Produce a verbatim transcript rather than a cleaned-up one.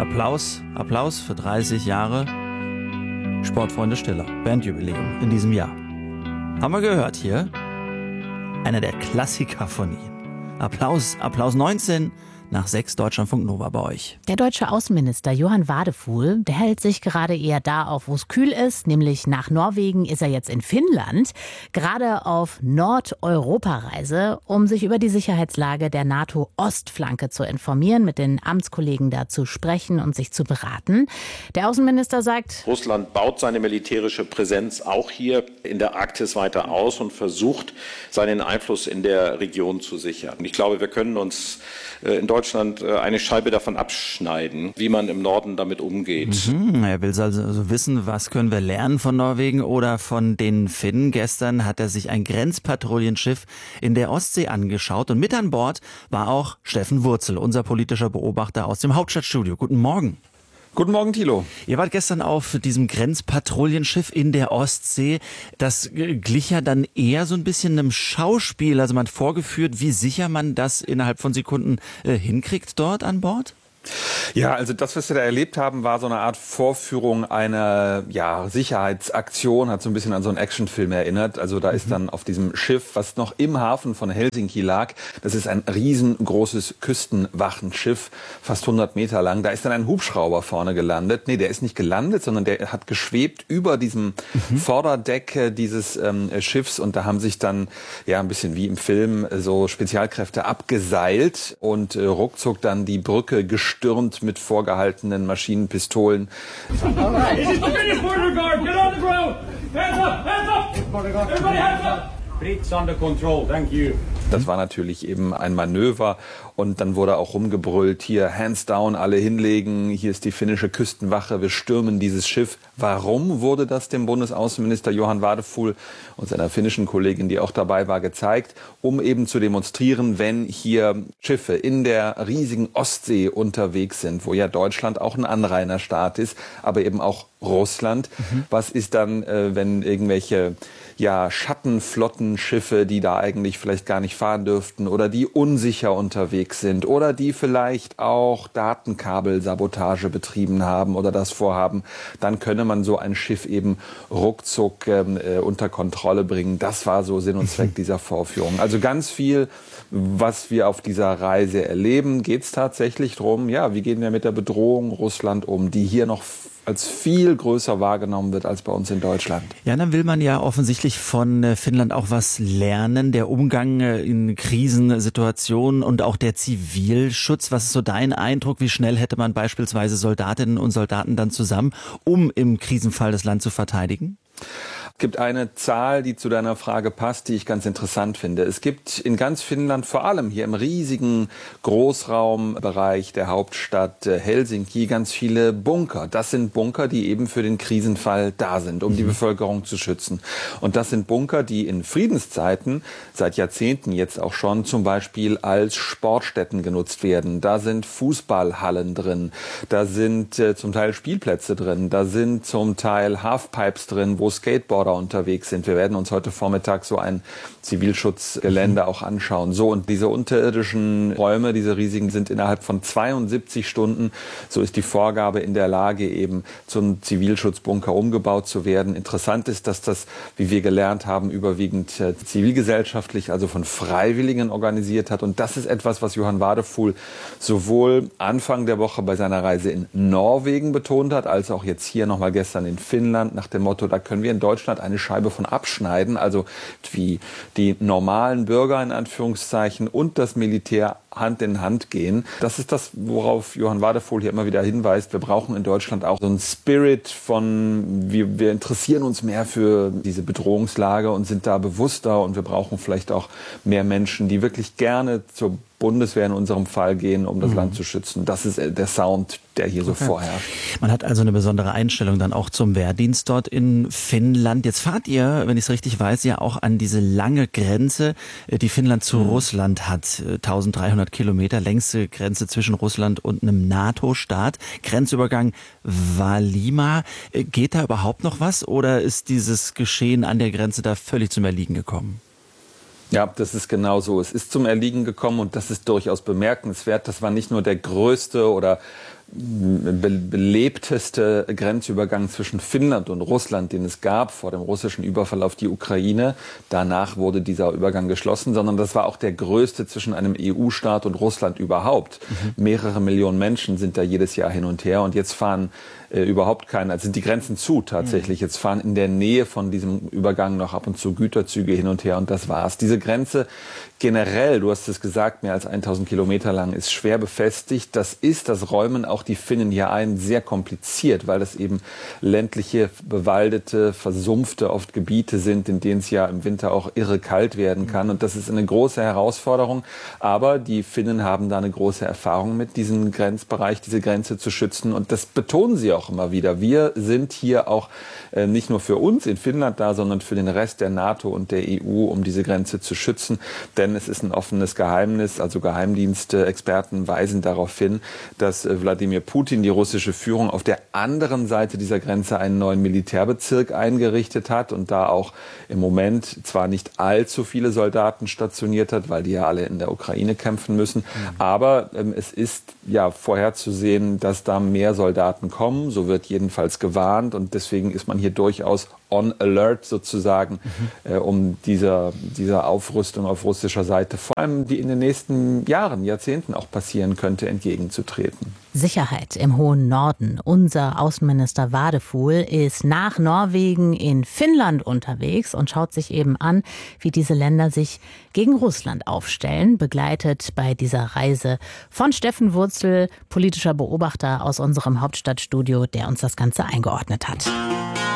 Applaus, Applaus für dreißig Jahre Sportfreunde Stiller, Bandjubiläum in diesem Jahr. Haben wir gehört hier? Einer der Klassiker von Ihnen. Applaus, Applaus neunzehn nach sechs Deutschlandfunk Nova bei euch. Der deutsche Außenminister Johann Wadefuhl, der hält sich gerade eher da auf, wo es kühl ist, nämlich nach Norwegen ist er jetzt in Finnland, gerade auf Nordeuropareise, um sich über die Sicherheitslage der NATO-Ostflanke zu informieren, mit den Amtskollegen da zu sprechen und sich zu beraten. Der Außenminister sagt, Russland baut seine militärische Präsenz auch hier in der Arktis weiter aus und versucht, seinen Einfluss in der Region zu sichern. Ich glaube, wir können uns in Deutschland Deutschland eine Scheibe davon abschneiden, wie man im Norden damit umgeht. Mhm, er will also wissen, was können wir lernen von Norwegen oder von den Finnen. Gestern hat er sich ein Grenzpatrouillenschiff in der Ostsee angeschaut und mit an Bord war auch Steffen Wurzel, unser politischer Beobachter aus dem Hauptstadtstudio. Guten Morgen. Guten Morgen, Thilo. Ihr wart gestern auf diesem Grenzpatrouillenschiff in der Ostsee. Das glich ja dann eher so ein bisschen einem Schauspiel. Also man hat vorgeführt, wie sicher man das innerhalb von Sekunden äh, hinkriegt dort an Bord? Ja, also das, was wir da erlebt haben, war so eine Art Vorführung einer ja, Sicherheitsaktion, hat so ein bisschen an so einen Actionfilm erinnert. Also da ist mhm. dann auf diesem Schiff, was noch im Hafen von Helsinki lag, das ist ein riesengroßes Küstenwachenschiff, fast hundert Meter lang, da ist dann ein Hubschrauber vorne gelandet. Nee, der ist nicht gelandet, sondern der hat geschwebt über diesem mhm. Vorderdeck dieses ähm, Schiffs und da haben sich dann, ja ein bisschen wie im Film, so Spezialkräfte abgeseilt und äh, ruckzuck dann die Brücke gestürmt. Stürmt mit vorgehaltenen Maschinenpistolen. Das war natürlich eben ein Manöver und dann wurde auch rumgebrüllt, hier hands down, alle hinlegen, hier ist die finnische Küstenwache, wir stürmen dieses Schiff. Warum wurde das dem Bundesaußenminister Johann Wadefuhl und seiner finnischen Kollegin, die auch dabei war, gezeigt? Um eben zu demonstrieren, wenn hier Schiffe in der riesigen Ostsee unterwegs sind, wo ja Deutschland auch ein Anrainerstaat ist, aber eben auch Russland. Mhm. Was ist dann, äh, wenn irgendwelche ja, Schattenflottenschiffe, die da eigentlich vielleicht gar nicht fahren dürften oder die unsicher unterwegs sind oder die vielleicht auch Datenkabelsabotage betrieben haben oder das vorhaben, dann könne man so ein Schiff eben ruckzuck äh, unter Kontrolle bringen. Das war so Sinn und Zweck dieser Vorführung. Also ganz viel, was wir auf dieser Reise erleben, geht es tatsächlich darum, ja, wie gehen wir mit der Bedrohung Russland um, die hier noch als viel größer wahrgenommen wird als bei uns in Deutschland. Ja, dann will man ja offensichtlich von Finnland auch was lernen. Der Umgang in Krisensituationen und auch der Zivilschutz. Was ist so dein Eindruck? Wie schnell hätte man beispielsweise Soldatinnen und Soldaten dann zusammen, um im Krisenfall das Land zu verteidigen? Es gibt eine Zahl, die zu deiner Frage passt, die ich ganz interessant finde. Es gibt in ganz Finnland, vor allem hier im riesigen Großraumbereich der Hauptstadt Helsinki, ganz viele Bunker. Das sind Bunker, die eben für den Krisenfall da sind, um die Bevölkerung zu schützen. Und das sind Bunker, die in Friedenszeiten seit Jahrzehnten jetzt auch schon zum Beispiel als Sportstätten genutzt werden. Da sind Fußballhallen drin, da sind äh, zum Teil Spielplätze drin, da sind zum Teil Halfpipes drin, wo Skateboarder unterwegs sind. Wir werden uns heute Vormittag so ein Zivilschutzgelände auch anschauen. So, und diese unterirdischen Räume, diese riesigen, sind innerhalb von zweiundsiebzig Stunden, so ist die Vorgabe, in der Lage, eben zum Zivilschutzbunker umgebaut zu werden. Interessant ist, dass das, wie wir gelernt haben, überwiegend äh, zivilgesellschaftlich, also von Freiwilligen organisiert hat. Und das ist etwas, was Johann Wadefuhl sowohl Anfang der Woche bei seiner Reise in Norwegen betont hat, als auch jetzt hier nochmal gestern in Finnland, nach dem Motto, da können wir in Deutschland eine Scheibe von abschneiden, also wie die normalen Bürger in Anführungszeichen und das Militär Hand in Hand gehen. Das ist das, worauf Johann Wadefuhl hier immer wieder hinweist. Wir brauchen in Deutschland auch so einen Spirit von, wir, wir interessieren uns mehr für diese Bedrohungslage und sind da bewusster und wir brauchen vielleicht auch mehr Menschen, die wirklich gerne zur Bundeswehr in unserem Fall gehen, um das mhm. Land zu schützen. Das ist der Sound, der hier okay. so vorherrscht. Man hat also eine besondere Einstellung dann auch zum Wehrdienst dort in Finnland. Jetzt fahrt ihr, wenn ich es richtig weiß, ja auch an diese lange Grenze, die Finnland zu mhm. Russland hat. dreizehnhundert Kilometer, längste Grenze zwischen Russland und einem NATO-Staat. Grenzübergang Valima. Geht da überhaupt noch was oder ist dieses Geschehen an der Grenze da völlig zum Erliegen gekommen? Ja, das ist genau so. Es ist zum Erliegen gekommen und das ist durchaus bemerkenswert. Das war nicht nur der größte oder be- belebteste Grenzübergang zwischen Finnland und Russland, den es gab vor dem russischen Überfall auf die Ukraine. Danach wurde dieser Übergang geschlossen, sondern das war auch der größte zwischen einem E U-Staat und Russland überhaupt. Mhm. Mehrere Millionen Menschen sind da jedes Jahr hin und her und jetzt fahren äh, überhaupt keine, also sind die Grenzen zu tatsächlich. Mhm. Jetzt fahren in der Nähe von diesem Übergang noch ab und zu Güterzüge hin und her und das war's. Diese Grenze generell, du hast es gesagt, mehr als tausend Kilometer lang, ist schwer befestigt. Das ist, das räumen auch die Finnen hier ein, sehr kompliziert, weil das eben ländliche, bewaldete, versumpfte oft Gebiete sind, in denen es ja im Winter auch irre kalt werden kann. Und das ist eine große Herausforderung. Aber die Finnen haben da eine große Erfahrung mit, diesen Grenzbereich, diese Grenze zu schützen. Und das betonen sie auch immer wieder. Wir sind hier auch äh, nicht nur für uns in Finnland da, sondern für den Rest der NATO und der E U, um diese Grenze zu schützen. Denn es ist ein offenes Geheimnis, also Geheimdienste, Experten weisen darauf hin, dass Wladimir Putin, die russische Führung, auf der anderen Seite dieser Grenze einen neuen Militärbezirk eingerichtet hat und da auch im Moment zwar nicht allzu viele Soldaten stationiert hat, weil die ja alle in der Ukraine kämpfen müssen, mhm. aber ähm, es ist ja vorherzusehen, dass da mehr Soldaten kommen, so wird jedenfalls gewarnt und deswegen ist man hier durchaus on alert sozusagen, mhm. äh, um dieser, dieser Aufrüstung auf russischer Seite, vor allem die in den nächsten Jahren, Jahrzehnten auch passieren könnte, entgegenzutreten. Sicherheit im hohen Norden. Unser Außenminister Wadefuhl ist nach Norwegen in Finnland unterwegs und schaut sich eben an, wie diese Länder sich gegen Russland aufstellen. Begleitet bei dieser Reise von Steffen Wurzel, politischer Beobachter aus unserem Hauptstadtstudio, der uns das Ganze eingeordnet hat.